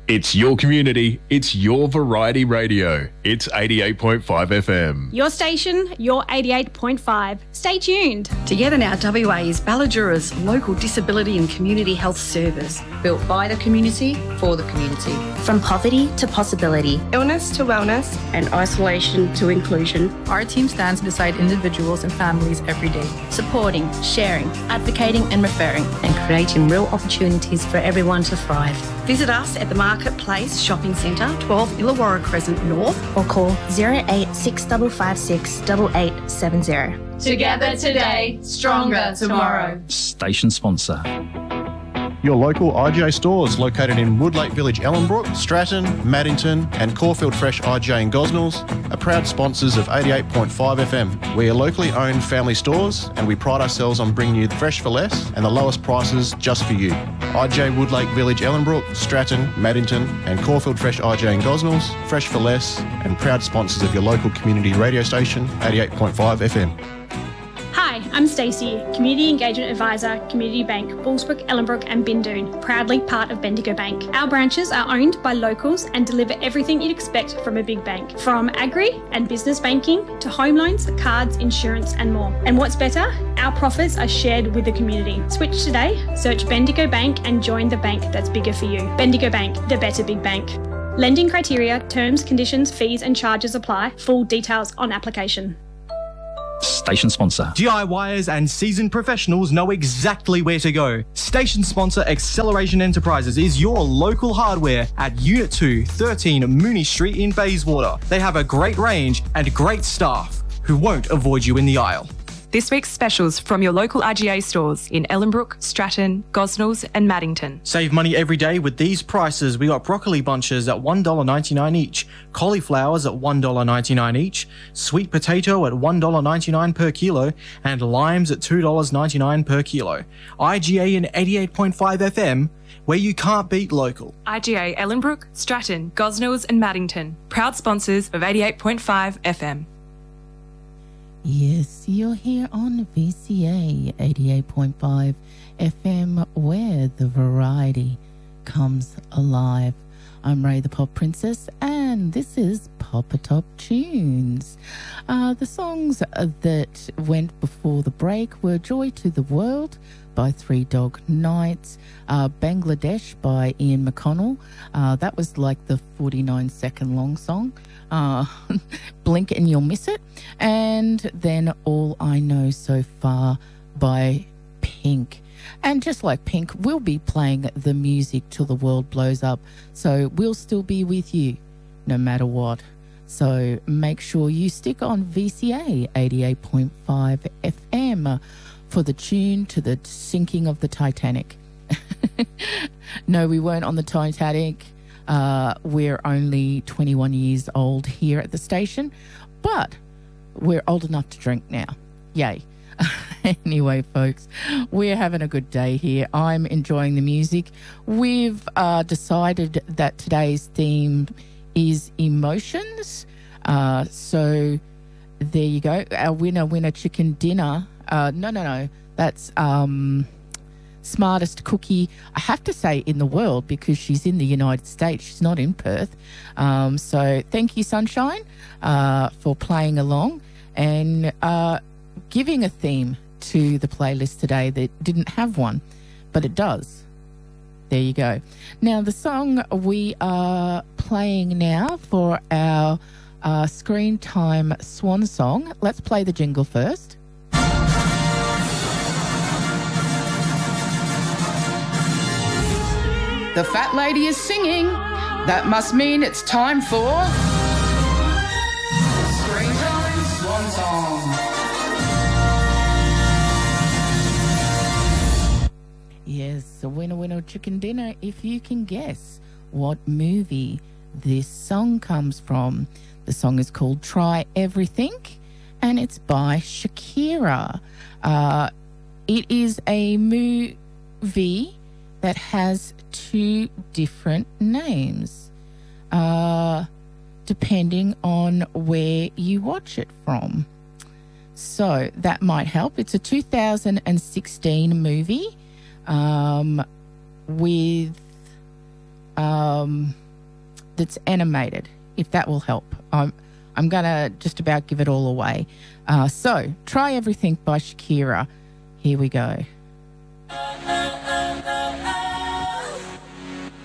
It's your community, it's your variety radio. It's 88.5 FM. Your station, your 88.5. Stay tuned. Together Now WA is Balladura's local disability and community health service. Built by the community, for the community. From poverty to possibility. Illness to wellness. And isolation to inclusion. Our team stands beside individuals and families every day. Supporting, sharing, advocating and referring. And creating real opportunities for everyone to thrive. Visit us at the Marketplace Shopping Centre, 12 Illawarra Crescent North. Or call 08656 8870. Together today, stronger tomorrow. Station sponsor. Your local IGA stores located in Woodlake Village, Ellenbrook, Stratton, Maddington and Caulfield Fresh IGA in Gosnells are proud sponsors of 88.5 FM. We are locally owned family stores and we pride ourselves on bringing you fresh for less and the lowest prices just for you. IGA Woodlake Village, Ellenbrook, Stratton, Maddington and Caulfield Fresh IGA in Gosnells, fresh for less and proud sponsors of your local community radio station, 88.5 FM. Hi, I'm Stacey, Community Engagement Advisor, Community Bank, Bullsbrook, Ellenbrook and Bindoon, proudly part of Bendigo Bank. Our branches are owned by locals and deliver everything you'd expect from a big bank, from agri and business banking to home loans, cards, insurance and more. And what's better? Our profits are shared with the community. Switch today, search Bendigo Bank and join the bank that's bigger for you. Bendigo Bank, the better big bank. Lending criteria, terms, conditions, fees and charges apply. Full details on application. Station sponsor. DIYers and seasoned professionals know exactly where to go. Station sponsor Acceleration Enterprises is your local hardware at Unit 2, 13 Mooney Street in Bayswater. They have a great range and great staff who won't avoid you in the aisle. This week's specials from your local IGA stores in Ellenbrook, Stratton, Gosnells and Maddington. Save money every day with these prices. We got broccoli bunches at $1.99 each, cauliflowers at $1.99 each, sweet potato at $1.99 per kilo, and limes at $2.99 per kilo. IGA and 88.5 FM, where you can't beat local. IGA Ellenbrook, Stratton, Gosnells and Maddington, proud sponsors of 88.5 FM. Yes, you're here on VCA 88.5 FM, where the variety comes alive. I'm Ray the Pop Princess, and this is Papa Top Tunes. The songs that went before the break were Joy to the World by Three Dog Nights, Bangladesh by Ian McConnell. That was like the 49-second long song. Blink and You'll Miss It. And then All I Know So Far by Pink. And just like Pink, we'll be playing the music till the world blows up. So we'll still be with you no matter what. So make sure you stick on VCA 88.5 FM for the tune to the sinking of the Titanic. No, we weren't on the Titanic. We're only 21 years old here at the station, but we're old enough to drink now. Yay. Anyway, folks, we're having a good day here. I'm enjoying the music. We've decided that today's theme is emotions. So there you go. Our winner chicken dinner. No. That's smartest cookie, I have to say, in the world, because she's in the United States. She's not in Perth. So thank you, Sunshine, for playing along and giving a theme to the playlist today that didn't have one, but it does. There you go. Now, the song we are playing now for our Screen Time Swan Song, let's play the jingle first. The fat lady is singing. That must mean it's time for Screen Time Swan Song. Yes, a winner chicken dinner if you can guess what movie this song comes from. The song is called Try Everything and it's by Shakira. It is a movie that has two different names depending on where you watch it from. So that might help. It's a 2016 movie with that's animated, if that will help. I'm going to just about give it all away. So, Try Everything by Shakira. Here we go.